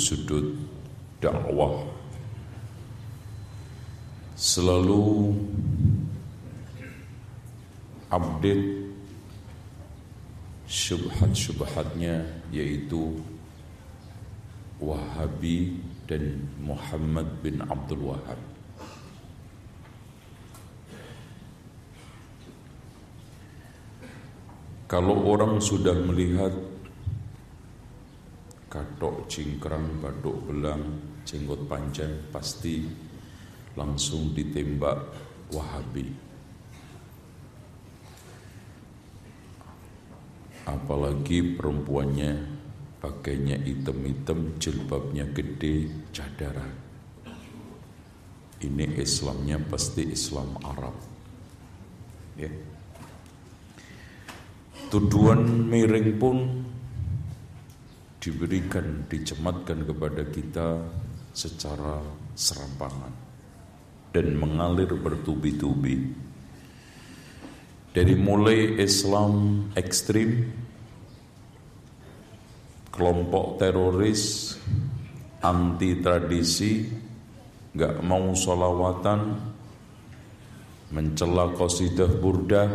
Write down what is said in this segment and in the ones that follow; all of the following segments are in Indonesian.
sudut dakwah selalu update syubhat-syubhatnya, yaitu Wahabi dan Muhammad bin Abdul Wahab. Kalau orang sudah melihat katok, cingkrang, batuk belang, jenggot panjang, pasti langsung ditembak Wahabi. Apalagi perempuannya pakainya hitam-hitam, jilbabnya gede, cadaran. Ini Islamnya pasti Islam Arab. Ya. Tuduhan miring pun diberikan, dicematkan kepada kita secara serampangan dan mengalir bertubi-tubi. Dari mulai Islam ekstrim, kelompok teroris, anti tradisi, gak mau sholawatan, mencela qasidah burdah,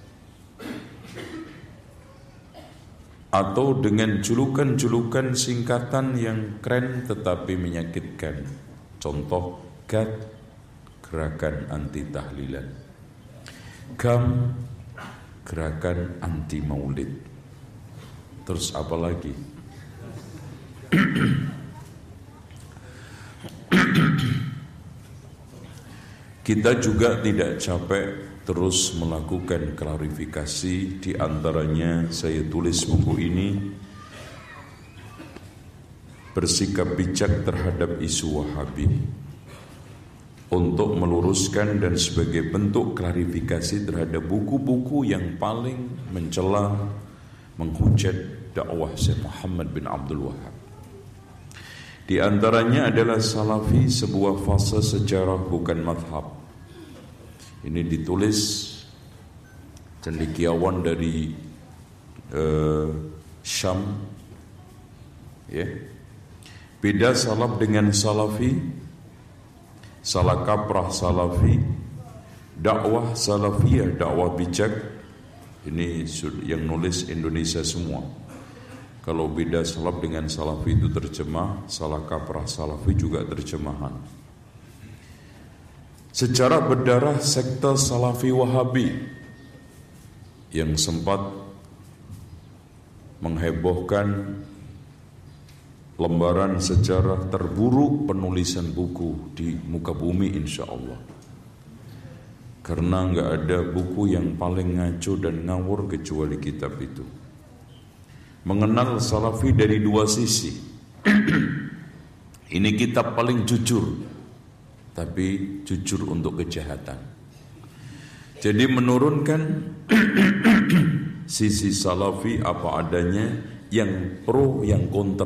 atau dengan julukan-julukan singkatan yang keren tetapi menyakitkan. Contoh GAT, gerakan anti tahlilan, GAM, gerakan anti maulid. Terus apa lagi? Kita juga tidak capek terus melakukan klarifikasi. Di antaranya saya tulis buku ini, bersikap bijak terhadap isu Wahabi, untuk meluruskan dan sebagai bentuk klarifikasi terhadap buku-buku yang paling mencela, menghujat dakwah Syekh Muhammad bin Abdul Wahab. Di antaranya adalah Salafi, sebuah fase sejarah bukan madhab. Ini ditulis cendekiawan dari Syam, ya. Beda salaf dengan Salafi, salah kaprah Salafi, dakwah Salafiyah, dakwah bijak. Ini yang nulis Indonesia semua. Kalau beda salaf dengan Salafi itu terjemah, salah kaprah Salafi juga terjemahan. Sejarah berdarah sekte Salafi Wahabi yang sempat menghebohkan lembaran sejarah terburuk penulisan buku di muka bumi, insya Allah. Karena nggak ada buku yang paling ngaco dan ngawur kecuali kitab itu. Mengenal Salafi dari dua sisi. Ini kitab paling jujur, tapi jujur untuk kejahatan. Jadi menurunkan sisi Salafi apa adanya, yang pro, yang kontra.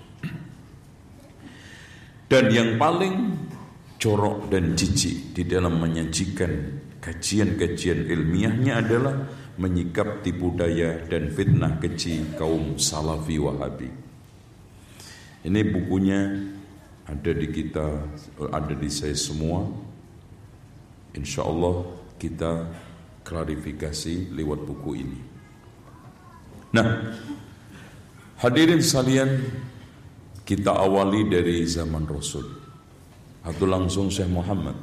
Dan yang paling jorok dan jijik di dalam menyajikan kajian-kajian ilmiahnya adalah menyikap tipu daya dan fitnah keji kaum Salafi Wahabi. Ini bukunya ada di kita, ada di saya semua. Insya Allah kita klarifikasi lewat buku ini. Nah, hadirin sekalian, kita awali dari zaman Rasul atau langsung Syekh Muhammad.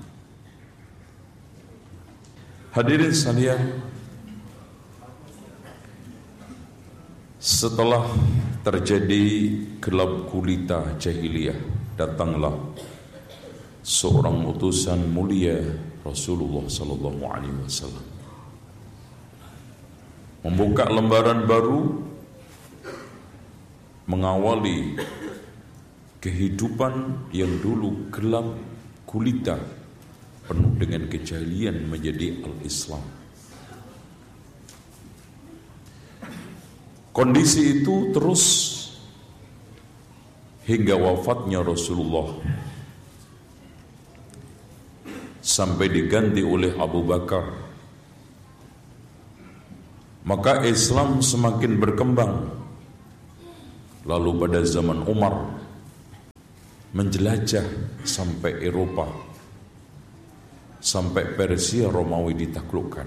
Hadirin sekalian, setelah terjadi gelap gulita jahiliyah, datanglah seorang utusan mulia Rasulullah sallallahu alaihi wasallam, membuka lembaran baru, mengawali kehidupan yang dulu gelap gulita penuh dengan kejahilian menjadi al-Islam. Kondisi itu terus hingga wafatnya Rasulullah, sampai diganti oleh Abu Bakar. Maka Islam semakin berkembang. Lalu pada zaman Umar, menjelajah sampai Eropa, sampai Persia Romawi ditaklukkan.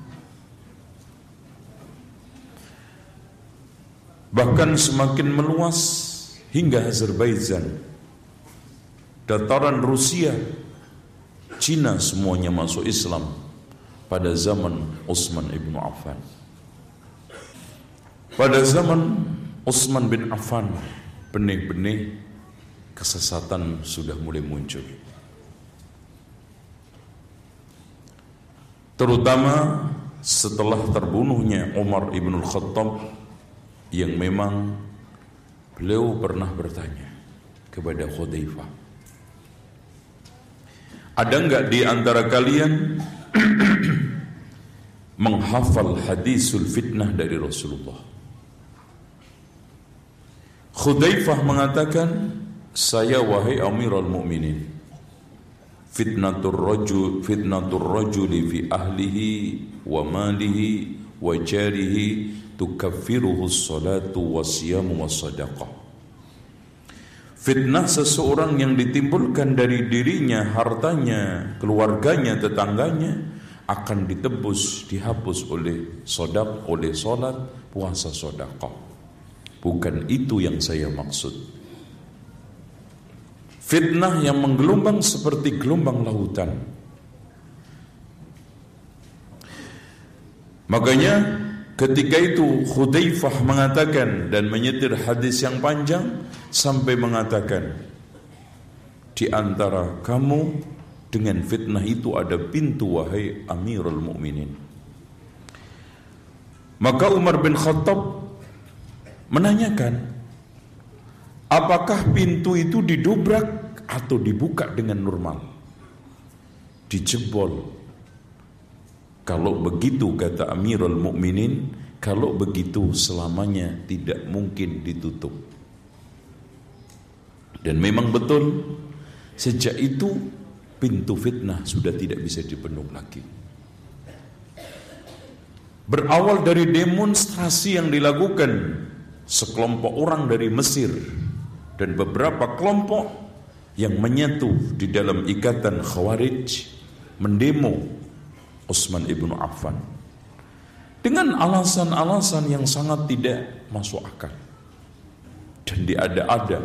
Bahkan semakin meluas hingga Azerbaijan, dataran Rusia, Cina, semuanya masuk Islam pada zaman Utsman ibn Affan. Pada zaman Utsman bin Affan, benih-benih kesesatan sudah mulai muncul. Terutama setelah terbunuhnya Umar ibn Khattab, yang memang beliau pernah bertanya kepada Hudzaifah, ada enggak di antara kalian menghafal hadisul fitnah dari Rasulullah? Hudzaifah mengatakan, saya wahai Amirul Mukminin, fitnatur rajuli fi ahlihi wa malihi wa jarihi tukaffiruhu as-salatu was-siyamu was-sadaqah. Fitnah seseorang yang ditimbulkan dari dirinya, hartanya, keluarganya, tetangganya akan ditebus, dihapus oleh salat, puasa, sedekah. Bukan itu yang saya maksud. Fitnah yang menggelombang seperti gelombang lautan. Makanya ketika itu Hudzaifah mengatakan dan menyetir hadis yang panjang sampai mengatakan, di antara kamu dengan fitnah itu ada pintu, wahai Amirul Mukminin. Maka Umar bin Khattab menanyakan, apakah pintu itu didobrak atau dibuka dengan normal? Dijebol. Kalau begitu, kata Amirul Mukminin, kalau begitu selamanya tidak mungkin ditutup. Dan memang betul, sejak itu pintu fitnah sudah tidak bisa dipenuhi lagi. Berawal dari demonstrasi yang dilakukan sekelompok orang dari Mesir dan beberapa kelompok yang menyatu di dalam ikatan Khawarij mendemo Utsman ibn Affan dengan alasan-alasan yang sangat tidak masuk akal dan diada-ada.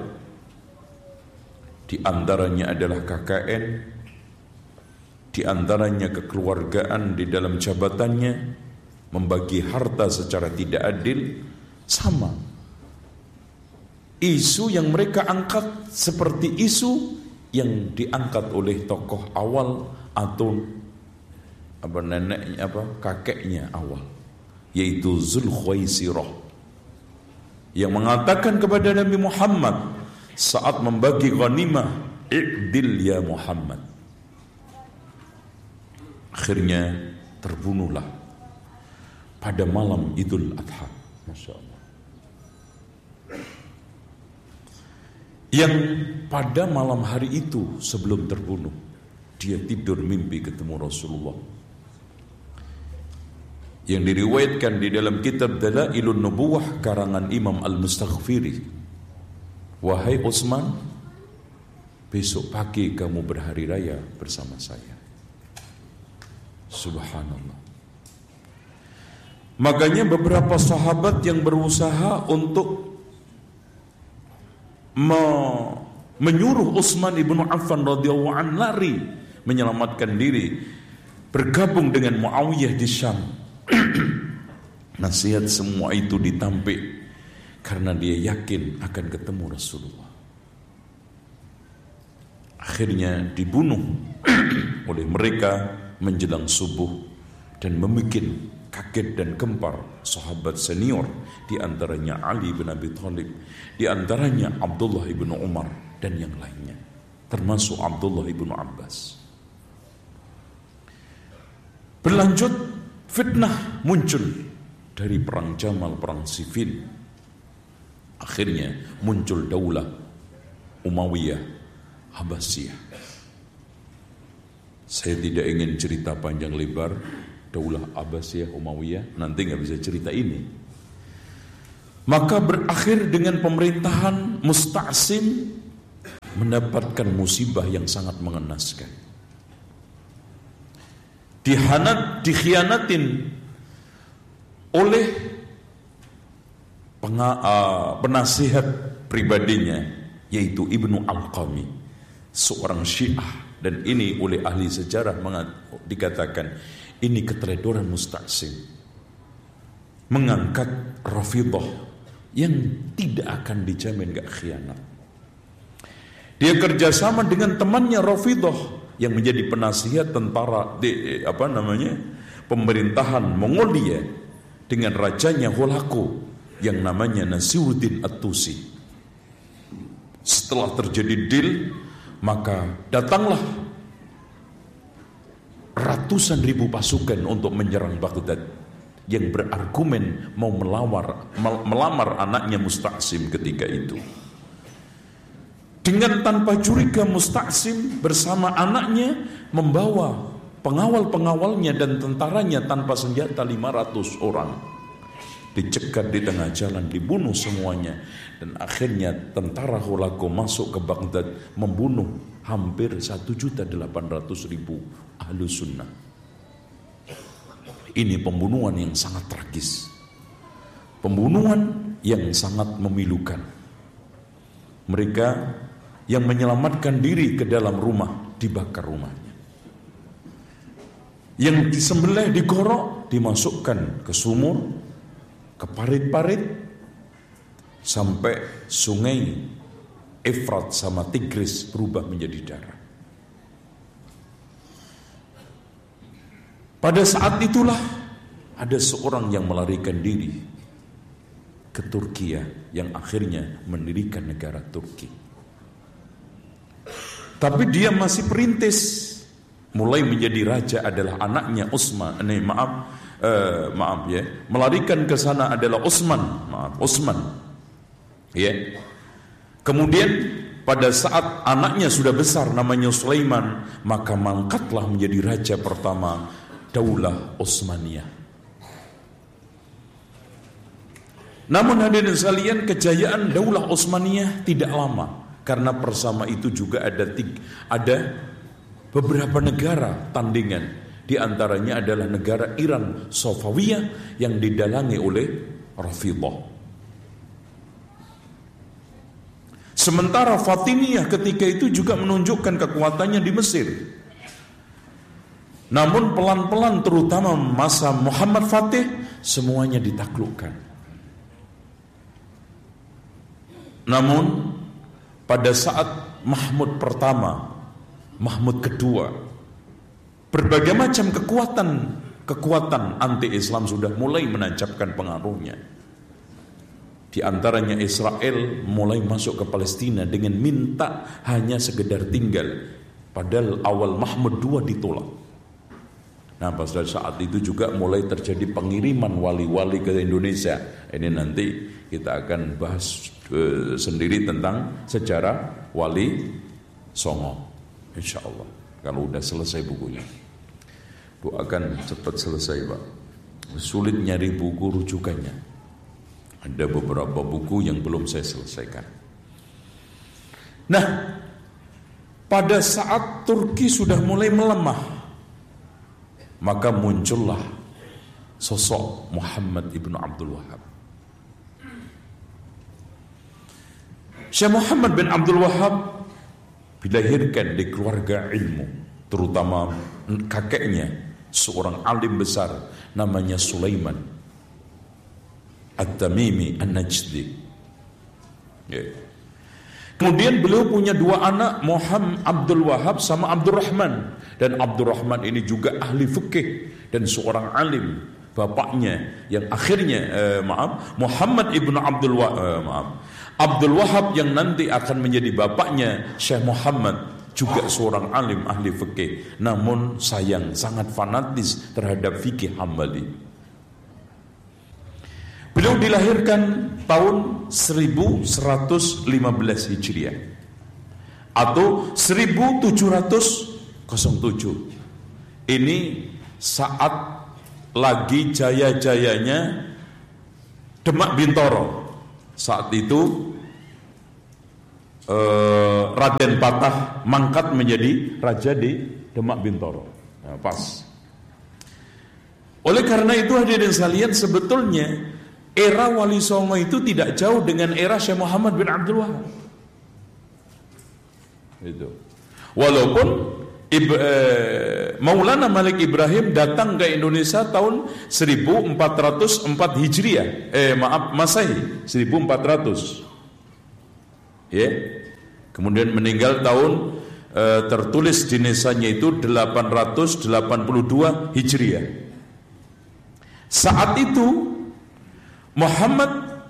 Di antaranya adalah KKN, di antaranya kekeluargaan di dalam jabatannya, membagi harta secara tidak adil, sama. Isu yang mereka angkat seperti isu yang diangkat oleh tokoh awal atau kakeknya awal, yaitu Zulkhuwaisirah, yang mengatakan kepada Nabi Muhammad saat membagi ghanimah, "I'dil ya Muhammad." Akhirnya terbunuhlah pada malam Idul Adha. Masya Allah. Yang pada malam hari itu sebelum terbunuh, dia tidur mimpi ketemu Rasulullah. Yang diriwayatkan di dalam kitab Dalailun Nubuwah karangan Imam Al-Mustaghfiri, wahai Utsman, besok pagi kamu berhari raya bersama saya. Subhanallah. Makanya beberapa sahabat yang berusaha untuk menyuruh Utsman ibn Affan radhiyallahu anhu lari, menyelamatkan diri, bergabung dengan Muawiyah di Syam. Nasihat semua itu ditampik karena dia yakin akan ketemu Rasulullah. Akhirnya dibunuh oleh mereka menjelang subuh dan membuat kaget dan gempar sahabat senior, di antaranya Ali bin Abi Thalib, di antaranya Abdullah bin Umar dan yang lainnya, termasuk Abdullah bin Abbas. Berlanjut, fitnah muncul dari perang Jamal, perang Siffin. Akhirnya muncul daulah Umayyah Abbasiyah. Saya tidak ingin cerita panjang lebar daulah Abbasiyah Umayyah, nanti nggak bisa cerita ini. Maka berakhir dengan pemerintahan Musta'sim mendapatkan musibah yang sangat mengenaskan. Dikhianatin oleh penasihat pribadinya, yaitu Ibnu Alqami, seorang Syiah. Dan ini oleh ahli sejarah dikatakan ini keteledoran Musta'sim, mengangkat Rafidhah yang tidak akan dijamin gak khianat. Dia kerjasama dengan temannya Rafidhah yang menjadi penasihat tentara pemerintahan Mongolia dengan rajanya Holako yang namanya Nasiruddin At-Tusi. Setelah terjadi deal, maka datanglah ratusan ribu pasukan untuk menyerang Baghdad yang berargumen mau melamar anaknya Musta'sim ketika itu. Dengan tanpa curiga Musta'sim bersama anaknya membawa pengawal-pengawalnya dan tentaranya tanpa senjata 500 orang. Dicegat di tengah jalan, dibunuh semuanya. Dan akhirnya tentara Holako masuk ke Baghdad, membunuh hampir 1.800.000 ahlu sunnah. Ini pembunuhan yang sangat tragis, pembunuhan yang sangat memilukan. Mereka yang menyelamatkan diri ke dalam rumah, dibakar rumahnya. Yang disembelih, digorok, dimasukkan ke sumur, ke parit-parit, sampai sungai Efrat sama Tigris berubah menjadi darah. Pada saat itulah ada seorang yang melarikan diri ke Turki, yang akhirnya mendirikan negara Turki. Tapi dia masih perintis. Mulai menjadi raja adalah anaknya Utsman. Melarikan ke sana adalah Utsman. Ya. Kemudian pada saat anaknya sudah besar namanya Sulaiman, maka mangkatlah menjadi raja pertama Daulah Utsmaniyah. Namun hadirin sekalian, kejayaan Daulah Utsmaniyah tidak lama, karena bersama itu juga ada beberapa negara tandingan. Di antaranya adalah negara Iran Safawiyah yang didalangi oleh Rafidhah. Sementara Fatimiyah ketika itu juga menunjukkan kekuatannya di Mesir. Namun pelan-pelan, terutama masa Muhammad Fatih, semuanya ditaklukkan. Namun pada saat Mahmud pertama, Mahmud kedua, berbagai macam kekuatan anti-Islam sudah mulai menancapkan pengaruhnya. Di antaranya Israel mulai masuk ke Palestina dengan minta hanya sekedar tinggal. Padahal awal Mahmud II ditolak. Nah, pada saat itu juga mulai terjadi pengiriman wali-wali ke Indonesia. Ini nanti kita akan bahas sendiri tentang sejarah Wali Songo, insya Allah, kalau udah selesai bukunya. Doakan cepat selesai, Pak. Sulit nyari buku rujukannya. Ada beberapa buku yang belum saya selesaikan. Nah, pada saat Turki sudah mulai melemah, maka muncullah sosok Muhammad ibnu Abdul Wahab. Syekh Muhammad bin Abdul Wahab dilahirkan di keluarga ilmu, terutama kakeknya seorang alim besar namanya Sulaiman At-Tamimi An-Najdi. Ya. Kemudian beliau punya dua anak, Muhammad Abdul Wahab sama Abdurrahman. Dan Abdurrahman ini juga ahli fikih dan seorang alim. Bapaknya yang akhirnya Muhammad ibnu Abdul Wahab yang nanti akan menjadi bapaknya Syekh Muhammad, juga seorang alim ahli fikih. Namun sayang, sangat fanatis terhadap fikih Hambali. Beliau dilahirkan tahun 1115 Hijriah atau 1707. Ini saat lagi jaya-jayanya Demak Bintoro. Saat itu Raden Patah mangkat menjadi raja di Demak Bintoro. Nah, pas. Oleh karena itu hadirin sekalian, sebetulnya era Wali Songo itu tidak jauh dengan era Syekh Muhammad bin Abdul Wahab. Itu. Walaupun Maulana Malik Ibrahim datang ke Indonesia tahun 1404 Hijriah. Masehi 1400. Ya. Kemudian meninggal tahun tertulis di nesanya itu 882 Hijriah. Saat itu Muhammad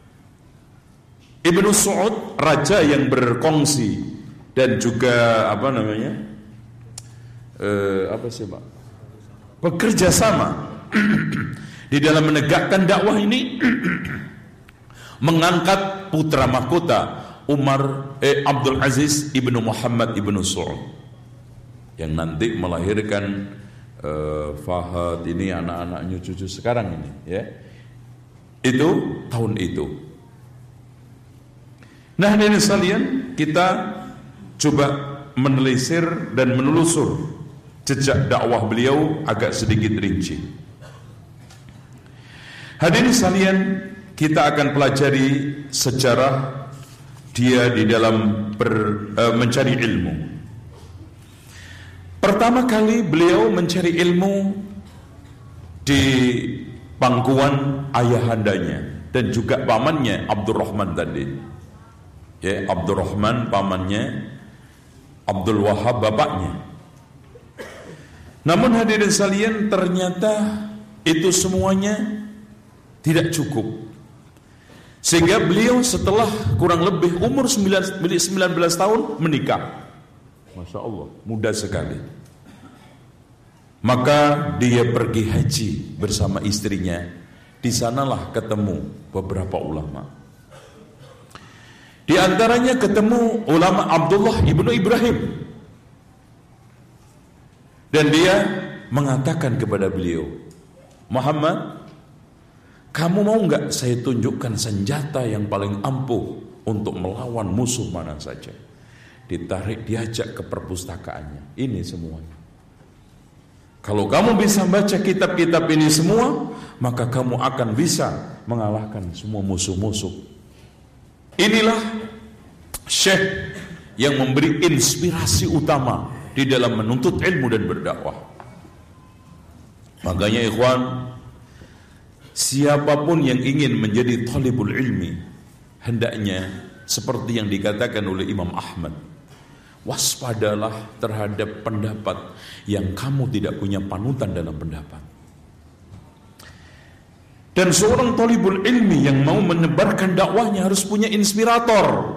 Ibnu Saud, raja yang berkongsi dan juga bekerja sama di dalam menegakkan dakwah ini, mengangkat putra mahkota Abdul Aziz Ibnu Muhammad Ibnu Saud yang nanti melahirkan Fahad, ini anak-anaknya cucu sekarang ini, ya. Itu tahun itu. Nah, hadirin sekalian, kita coba menelisir dan menelusur jejak dakwah beliau agak sedikit rinci. Hadirin sekalian, kita akan pelajari sejarah dia di dalam mencari ilmu. Pertama kali beliau mencari ilmu di pangkuan ayahandanya dan juga pamannya Abdurrahman tadi. Ya, Abdurrahman pamannya, Abdul Wahab bapaknya. Namun hadirin sekalian, ternyata itu semuanya tidak cukup. Sehingga beliau setelah kurang lebih umur 19 tahun menikah. Masya Allah, muda sekali. Maka dia pergi haji bersama istrinya. Di sanalah ketemu beberapa ulama. Di antaranya ketemu ulama Abdullah ibnu Ibrahim. Dan dia mengatakan kepada beliau, Muhammad, kamu mau enggak saya tunjukkan senjata yang paling ampuh untuk melawan musuh mana saja? Ditarik, diajak ke perpustakaannya. Ini semuanya. Kalau kamu bisa baca kitab-kitab ini semua, maka kamu akan bisa mengalahkan semua musuh-musuh. Inilah Syekh yang memberi inspirasi utama di dalam menuntut ilmu dan berdakwah. Makanya ikhwan, siapapun yang ingin menjadi talibul ilmi, hendaknya seperti yang dikatakan oleh Imam Ahmad, waspadalah terhadap pendapat yang kamu tidak punya panutan dalam pendapat. Dan seorang talibul ilmi yang mau menebarkan dakwahnya harus punya inspirator,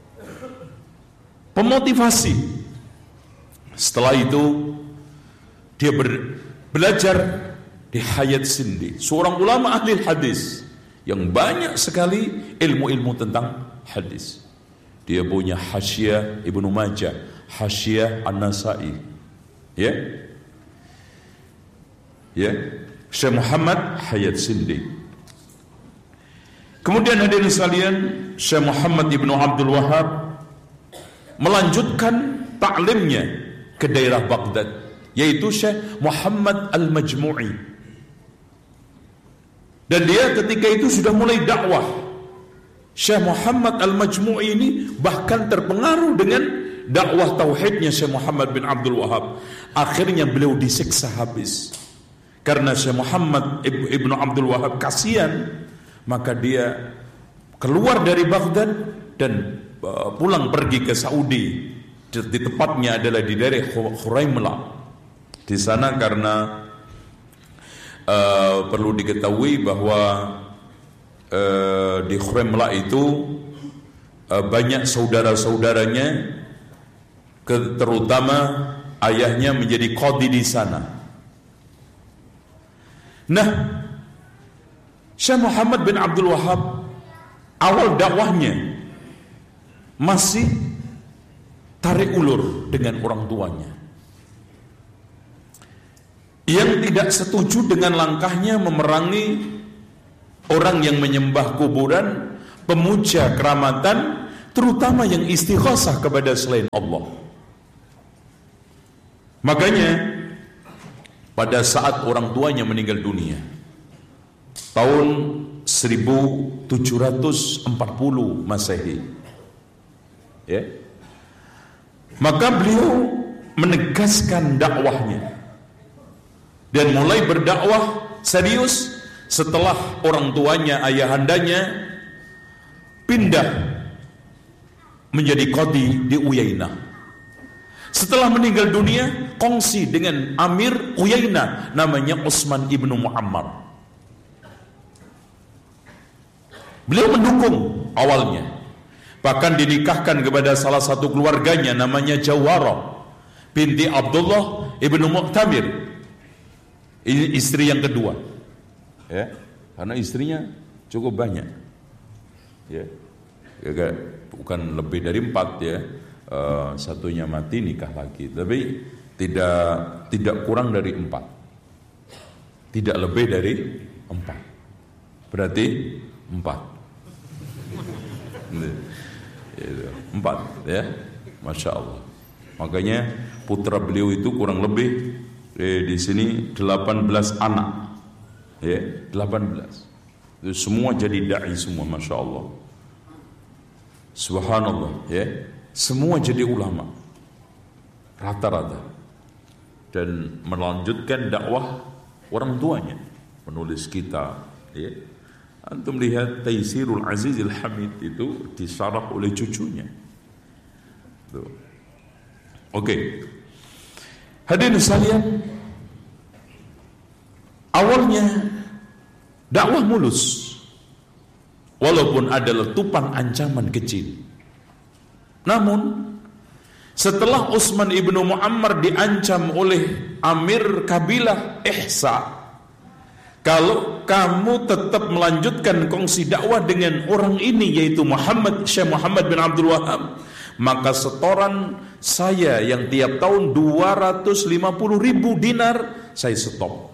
pemotivasi. Setelah itu dia belajar di Hayat Sindi, seorang ulama ahli hadis yang banyak sekali ilmu-ilmu tentang hadis. Dia punya Hasyiah Ibnu Majah, Hasyiah An-Nasai. Ya. Syekh Muhammad Hayat Sindi. Kemudian hadirin sekalian, Syekh Muhammad Ibnu Abdul Wahab melanjutkan taklimnya ke daerah Baghdad, yaitu Syekh Muhammad Al-Majmu'i. Dan dia ketika itu sudah mulai dakwah. Syekh Muhammad Al-Majmu'i ini bahkan terpengaruh dengan dakwah tauhidnya Syekh Muhammad bin Abdul Wahab. Akhirnya beliau disiksa habis. Karena Syekh Muhammad Ibnu Abdul Wahab kasihan, maka dia keluar dari Baghdad dan pulang pergi ke Saudi. Di tepatnya adalah di daerah Khuraimlah. Di sana karena perlu diketahui bahwa di Khuraimlah itu banyak saudara-saudaranya, terutama ayahnya menjadi qadhi di sana. Nah, Syekh Muhammad bin Abdul Wahab awal dakwahnya masih tarik ulur dengan orang tuanya yang tidak setuju dengan langkahnya memerangi orang yang menyembah kuburan, pemuja keramatan, terutama yang istighosah kepada selain Allah. Makanya pada saat orang tuanya meninggal dunia tahun 1740 Masehi, ya, maka beliau menegaskan dakwahnya dan mulai berdakwah serius setelah orang tuanya, ayahandanya pindah menjadi qadhi di Uyainah. Setelah meninggal dunia, kongsi dengan Amir Uyainah namanya Utsman ibnu Muammar. Beliau mendukung awalnya, bahkan dinikahkan kepada salah satu keluarganya namanya Jawara binti Abdullah ibnu Mu'tamir. Ini istri yang kedua, ya, karena istrinya cukup banyak, ya, bukan lebih dari 4, ya. Satunya mati, nikah lagi, tapi tidak kurang dari 4, tidak lebih dari 4, berarti 4, ya, Masya Allah. Makanya putra beliau itu kurang lebih di sini 18 anak, ya, 18. Itu semua jadi dai semua, Masya Allah, Subhanallah, ya. Semua jadi ulama rata-rata dan melanjutkan dakwah orang tuanya, penulis kita, ya. Antum lihat Taisirul Azizil Hamid itu disarah oleh cucunya. Tuh. Oke. Hadirin sekalian, awalnya dakwah mulus walaupun ada letupan ancaman kecil. Namun setelah Utsman ibnu Muammar diancam oleh Amir kabilah Ihsa, kalau kamu tetap melanjutkan kongsi dakwah dengan orang ini, yaitu Syekh Muhammad bin Abdul Wahab, maka setoran saya yang tiap tahun 250.000 dinar saya stop.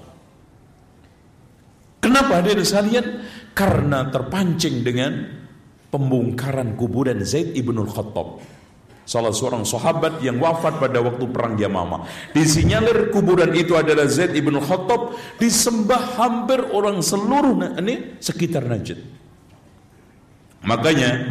Kenapa hadirin sekalian? Karena terpancing dengan pembongkaran kuburan Zaid ibnul Khattab, salah seorang sahabat yang wafat pada waktu perang Yamamah. Disinyalir kuburan itu adalah Zaid ibnul Khattab, disembah hampir orang seluruh ini sekitar Najd. Makanya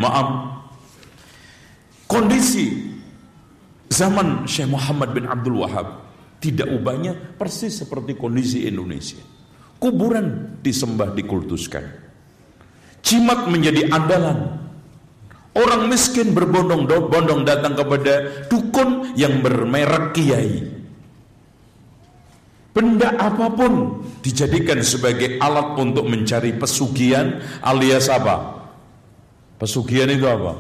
kondisi zaman Syekh Muhammad bin Abdul Wahab tidak ubahnya persis seperti kondisi Indonesia. Kuburan disembah, dikultuskan. Jimat menjadi andalan. Orang miskin berbondong-bondong datang kepada dukun yang bermerek kiai. Benda apapun dijadikan sebagai alat untuk mencari pesugihan alias apa? Pesugihan itu apa?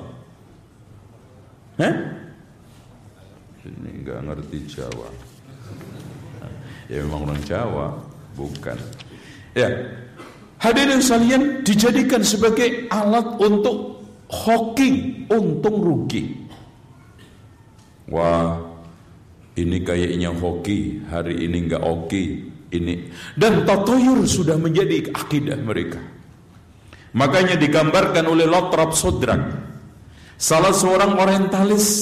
Ini enggak ngerti Jawa. Ya memang orang Jawa, bukan. Ya. Hadirin sekalian, dijadikan sebagai alat untuk hoki, untung rugi. Wah, ini kayaknya hoki, hari ini enggak oke, ini. Dan tatoyur sudah menjadi akidah mereka. Makanya digambarkan oleh Lothrop Sodrak, salah seorang orientalis